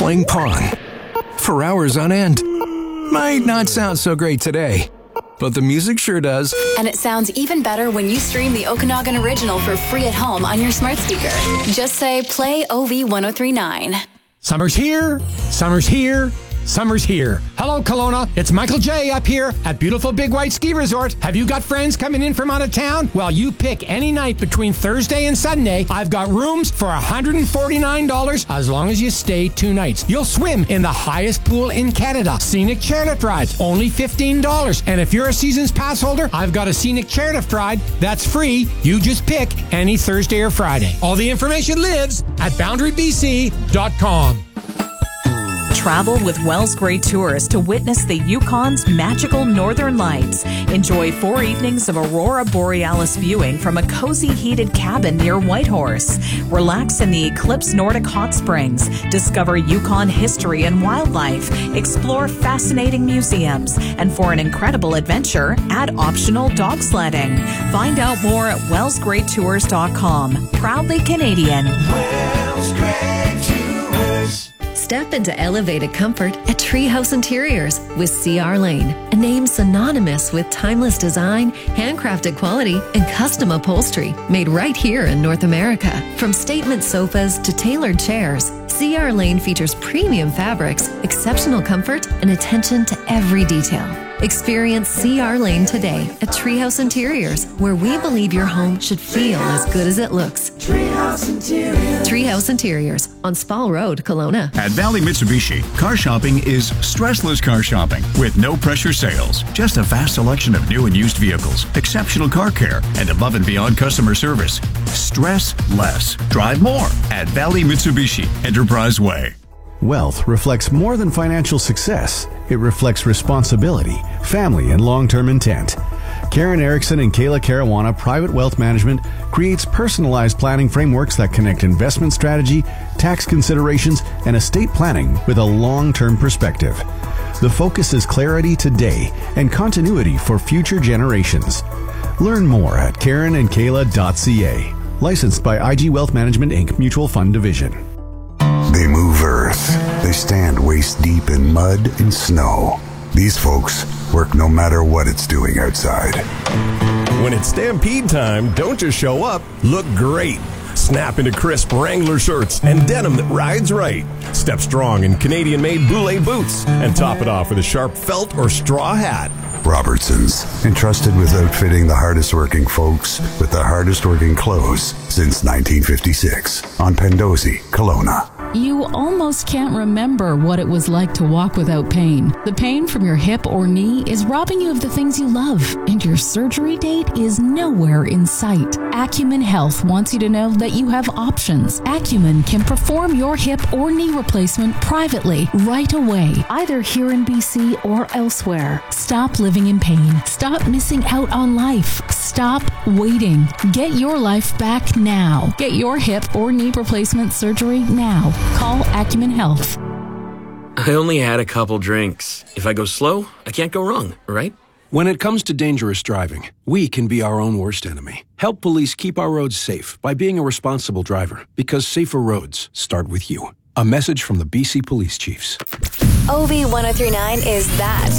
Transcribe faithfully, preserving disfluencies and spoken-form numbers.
playing Pong for hours on end. Might not sound so great today, but the music sure does. And it sounds even better when you stream the Okanagan Original for free at home on your smart speaker. Just say, play O V ten thirty-nine. Summer's here, summer's here, summer's here. Hello, Kelowna. It's Michael J. up here at beautiful Big White Ski Resort. Have you got friends coming in from out of town? Well, you pick any night between Thursday and Sunday. I've got rooms for one hundred forty-nine dollars as long as you stay two nights. You'll swim in the highest pool in Canada. Scenic chairlift rides, only fifteen dollars. And if you're a season's pass holder, I've got a scenic chairlift ride that's free. You just pick any Thursday or Friday. All the information lives at boundary b c dot com. Travel with Wells Gray Tours to witness the Yukon's magical northern lights. Enjoy four evenings of Aurora Borealis viewing from a cozy heated cabin near Whitehorse. Relax in the Eclipse Nordic Hot Springs. Discover Yukon history and wildlife. Explore fascinating museums. And for an incredible adventure, add optional dog sledding. Find out more at wells gray tours dot com. Proudly Canadian. Wells Gray Tours. Step into elevated comfort at Treehouse Interiors with C R Lane, a name synonymous with timeless design, handcrafted quality, and custom upholstery made right here in North America. From statement sofas to tailored chairs, C R Lane features premium fabrics, exceptional comfort, and attention to every detail. Experience C R Lane today at Treehouse Interiors, where we believe your home should feel as good as it looks. Treehouse Interiors. Treehouse Interiors on Spall Road, Kelowna. At Valley Mitsubishi, car shopping is stressless car shopping with no pressure sales. Just a vast selection of new and used vehicles, exceptional car care, and above and beyond customer service. Stress less. Drive more at Valley Mitsubishi, Enterprise Way. Wealth reflects more than financial success. It reflects responsibility, family, and long-term intent. Karen Erickson and Kayla Caruana Private Wealth Management creates personalized planning frameworks that connect investment strategy, tax considerations, and estate planning with a long-term perspective. The focus is clarity today and continuity for future generations. Learn more at karen and kayla dot c a. Licensed by I G Wealth Management, Incorporated. Mutual Fund Division. They move earth. They stand waist deep in mud and snow. These folks work no matter what it's doing outside. When it's Stampede time, don't just show up, look great. Snap into crisp Wrangler shirts and denim that rides right. Step strong in Canadian-made Boulé boots and top it off with a sharp felt or straw hat. Robertson's, entrusted with outfitting the hardest working folks with the hardest working clothes since nineteen fifty-six on Pendozi, Kelowna. You almost can't remember what it was like to walk without pain. The pain from your hip or knee is robbing you of the things you love, and your surgery date is nowhere in sight. Acumen Health wants you to know that you have options. Acumen can perform your hip or knee replacement privately right away, either here in B C or elsewhere. Stop living in pain. Stop missing out on life. Stop waiting. Get your life back now. Get your hip or knee replacement surgery now. Call Acumen Health. I only had a couple drinks. If I go slow, I can't go wrong, right? When it comes to dangerous driving, we can be our own worst enemy. Help police keep our roads safe by being a responsible driver, because safer roads start with you. A message from the B C Police Chiefs. O V ten thirty-nine is that